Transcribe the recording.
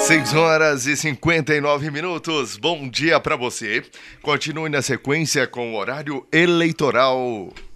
6h59. Bom dia para você. Continue na sequência com o horário eleitoral.